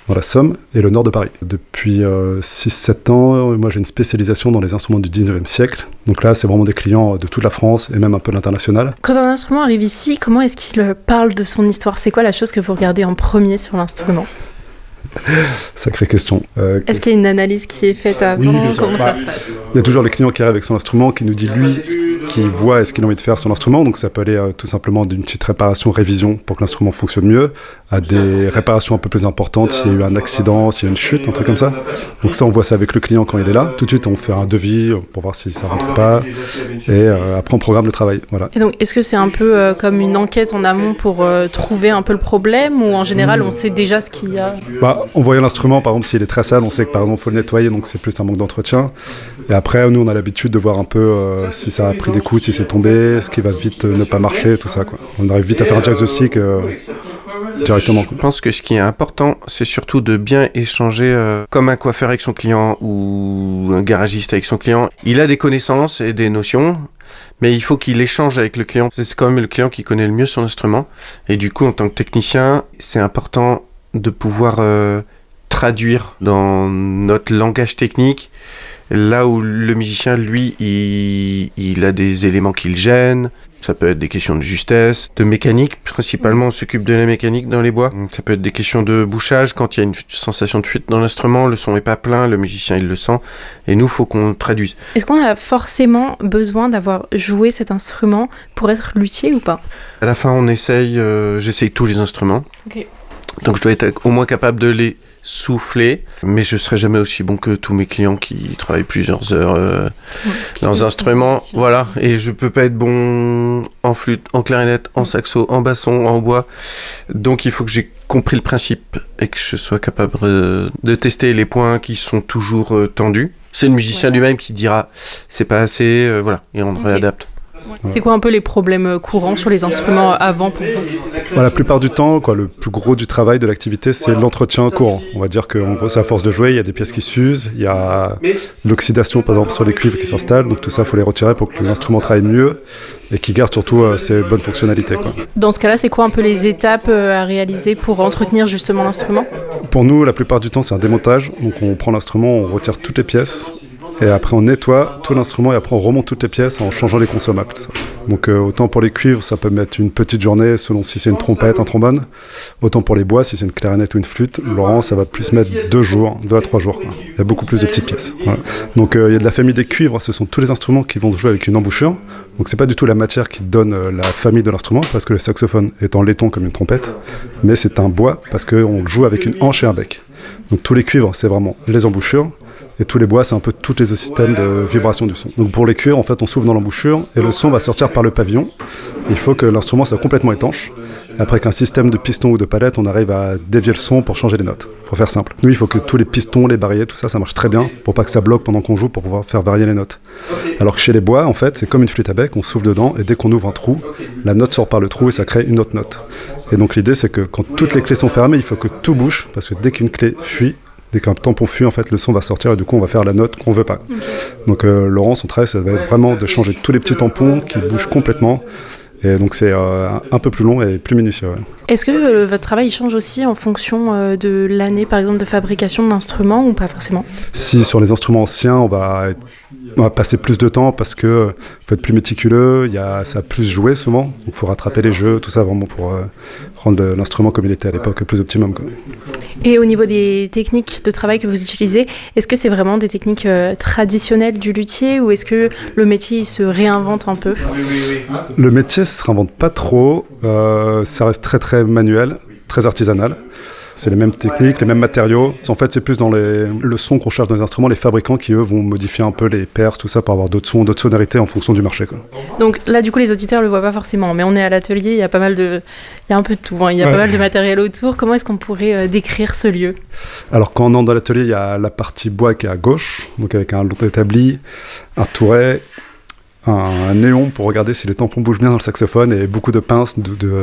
dans la Somme et le nord de Paris. Depuis 6-7 ans, moi j'ai une spécialisation dans les instruments du 19e siècle. Donc là, c'est vraiment des clients de toute la France et même un peu de l'international. Quand un instrument arrive ici, comment est-ce qu'il parle de son histoire ? C'est quoi la chose que vous regardez en premier sur l'instrument ? Sacrée question. Est-ce qu'il y a une analyse qui est faite avant ? Oui, bien sûr. Comment ça se passe ? Il y a toujours le client qui arrive avec son instrument, qui nous dit lui ce qu'il voit et ce qu'il a envie de faire sur l'instrument. Donc ça peut aller tout simplement d'une petite réparation, révision pour que l'instrument fonctionne mieux, à des réparations un peu plus importantes s'il y a eu un accident, s'il y a une chute, un truc comme ça. Donc ça, on voit ça avec le client quand il est là. Tout de suite, on fait un devis pour voir si ça rentre pas. Et après, on programme le travail. Voilà. Et donc, est-ce que c'est un peu comme une enquête en amont pour trouver un peu le problème, ou en général, on sait déjà ce qu'il y a ? En voyant l'instrument, par exemple, s'il est très sale, on sait que par exemple, il faut le nettoyer, donc c'est plus un manque d'entretien. Et après, nous, on a l'habitude de voir un peu si ça a pris des coups, si c'est tombé, ce qui va vite ne pas marcher, tout ça, quoi. On arrive vite à faire un diagnostic directement. Je pense que ce qui est important, c'est surtout de bien échanger comme un coiffeur avec son client ou un garagiste avec son client. Il a des connaissances et des notions, mais il faut qu'il échange avec le client. C'est quand même le client qui connaît le mieux son instrument. Et du coup, en tant que technicien, c'est important de pouvoir traduire dans notre langage technique, là où le musicien, lui, il a des éléments qui le gênent. Ça peut être des questions de justesse, de mécanique. Principalement, on s'occupe de la mécanique dans les bois. Ça peut être des questions de bouchage. Quand il y a une sensation de fuite dans l'instrument, le son n'est pas plein, le musicien, il le sent. Et nous, il faut qu'on traduise. Est-ce qu'on a forcément besoin d'avoir joué cet instrument pour être luthier ou pas ? À la fin, j'essaye tous les instruments. Okay. Donc, je dois être au moins capable de les souffler, mais je serai jamais aussi bon que tous mes clients qui travaillent plusieurs heures dans les instruments. Voilà, et je peux pas être bon en flûte, en clarinette, en saxo, en basson, en bois. Donc il faut que j'ai compris le principe et que je sois capable de tester les points qui sont toujours tendus. C'est le musicien lui-même qui dira c'est pas assez, voilà, et on réadapte. C'est quoi un peu les problèmes courants sur les instruments avant pour vous ? La plupart du temps, le plus gros du travail de l'activité, c'est l'entretien courant. On va dire qu'en gros, c'est à force de jouer, il y a des pièces qui s'usent, il y a l'oxydation par exemple sur les cuivres qui s'installe, donc tout ça, il faut les retirer pour que l'instrument travaille mieux et qu'il garde surtout ses bonnes fonctionnalités, quoi. Dans ce cas-là, c'est quoi un peu les étapes à réaliser pour entretenir justement l'instrument ? Pour nous, la plupart du temps, c'est un démontage. Donc on prend l'instrument, on retire toutes les pièces. Et après, on nettoie tout l'instrument et après, on remonte toutes les pièces en changeant les consommables. Tout ça. Donc, autant pour les cuivres, ça peut mettre une petite journée selon si c'est une trompette, un trombone. Autant pour les bois, si c'est une clarinette ou une flûte, Laurent, ça va plus mettre 2 à 3 jours. Quoi. Il y a beaucoup plus de petites pièces. Voilà. Donc, il y a de la famille des cuivres, ce sont tous les instruments qui vont jouer avec une embouchure. Donc, c'est pas du tout la matière qui donne la famille de l'instrument, parce que le saxophone est en laiton comme une trompette, mais c'est un bois parce qu'on joue avec une hanche et un bec. Donc, tous les cuivres, c'est vraiment les embouchures. Et tous les bois, c'est un peu tous les systèmes de vibration du son. Donc pour les cuivres, en fait, on souffle dans l'embouchure et le son va sortir par le pavillon. Il faut que l'instrument soit complètement étanche. Et après qu'un système de piston ou de palette, on arrive à dévier le son pour changer les notes, pour faire simple. Nous, il faut que tous les pistons, les barilles, tout ça, ça marche très bien pour pas que ça bloque pendant qu'on joue, pour pouvoir faire varier les notes. Alors que chez les bois, en fait, c'est comme une flûte à bec, on souffle dedans et dès qu'on ouvre un trou, la note sort par le trou et ça crée une autre note. Et donc l'idée, c'est que quand toutes les clés sont fermées, il faut que tout bouge, parce que dès qu'une clé fuit, dès qu'un tampon fuit, en fait, le son va sortir et du coup, on va faire la note qu'on veut pas. Okay. Donc, Laurent, son travail, ça va être vraiment de changer tous les petits tampons qui bougent complètement. Et donc, c'est un peu plus long et plus minutieux. Ouais. Est-ce que votre travail change aussi en fonction de l'année, par exemple, de fabrication de l'instrument ou pas forcément ? Si, sur les instruments anciens, on va passer plus de temps parce que faut être plus méticuleux, ça a plus joué souvent, donc il faut rattraper les jeux, tout ça vraiment pour rendre l'instrument comme il était à l'époque plus optimum, quoi. Et au niveau des techniques de travail que vous utilisez, est-ce que c'est vraiment des techniques traditionnelles du luthier ou est-ce que le métier il se réinvente un peu ? Le métier ne se réinvente pas trop, ça reste très très manuel, très artisanal. C'est les mêmes techniques, les mêmes matériaux. En fait, c'est plus dans le son qu'on cherche dans les instruments, les fabricants qui, eux, vont modifier un peu les perces, tout ça, pour avoir d'autres sons, d'autres sonorités en fonction du marché, quoi. Donc là, du coup, les auditeurs ne le voient pas forcément, mais on est à l'atelier, il y a pas mal de... Il y a un peu de tout, hein. Il y a pas mal de matériel autour. Comment est-ce qu'on pourrait décrire ce lieu ? Alors, quand on entre dans l'atelier, il y a la partie bois qui est à gauche, donc avec un long établi, un touret, un néon pour regarder si les tampons bougent bien dans le saxophone et beaucoup de pinces,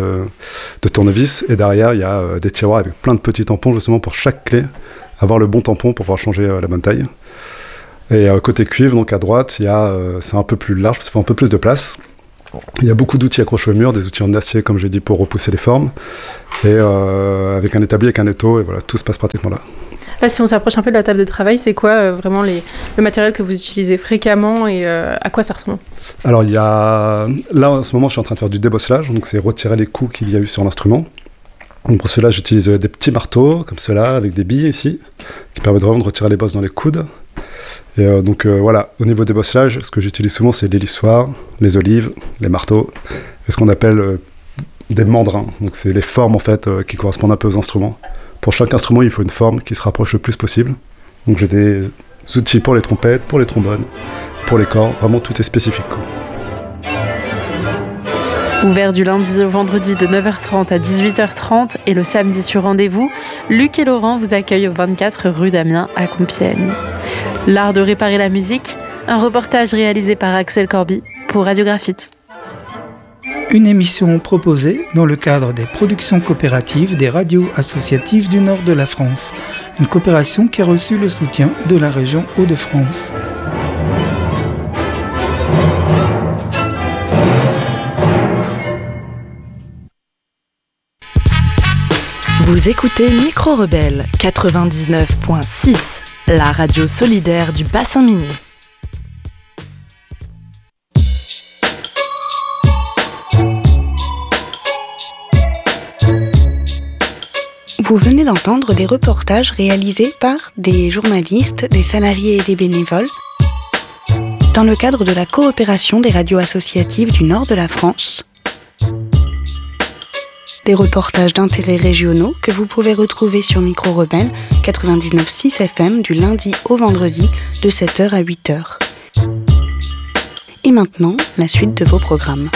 de tournevis. Et derrière, il y a des tiroirs avec plein de petits tampons justement pour chaque clé, avoir le bon tampon pour pouvoir changer la bonne taille. Et côté cuivre, donc à droite, c'est un peu plus large parce qu'il faut un peu plus de place. Il y a beaucoup d'outils accrochés au mur, des outils en acier, comme j'ai dit, pour repousser les formes, et avec un établi, avec un étau, et voilà, tout se passe pratiquement là. Là, si on s'approche un peu de la table de travail, c'est quoi vraiment le matériel que vous utilisez fréquemment et à quoi ça ressemble? Alors, là, en ce moment, je suis en train de faire du débosselage, donc c'est retirer les coups qu'il y a eu sur l'instrument. Donc pour cela, j'utilise des petits marteaux, comme cela, avec des billes ici, qui permettent vraiment de retirer les bosses dans les coudes. Et voilà, au niveau des bosselages, ce que j'utilise souvent, c'est les lissoirs, les olives, les marteaux, et ce qu'on appelle des mandrins. Donc c'est les formes en fait qui correspondent un peu aux instruments. Pour chaque instrument, il faut une forme qui se rapproche le plus possible. Donc j'ai des outils pour les trompettes, pour les trombones, pour les cordes, vraiment tout est spécifique, quoi. Ouvert du lundi au vendredi de 9h30 à 18h30 et le samedi sur rendez-vous, Luc et Laurent vous accueillent au 24 rue d'Amiens à Compiègne. L'art de réparer la musique, un reportage réalisé par Axel Corby pour Radio Graphite. Une émission proposée dans le cadre des productions coopératives des radios associatives du nord de la France. Une coopération qui a reçu le soutien de la région Hauts-de-France. Vous écoutez Micro Rebelle 99.6, la radio solidaire du bassin minier. Vous venez d'entendre des reportages réalisés par des journalistes, des salariés et des bénévoles dans le cadre de la coopération des radios associatives du nord de la France. Des reportages d'intérêts régionaux que vous pouvez retrouver sur Micro Rebelle 99.6 FM du lundi au vendredi de 7h à 8h. Et maintenant, la suite de vos programmes.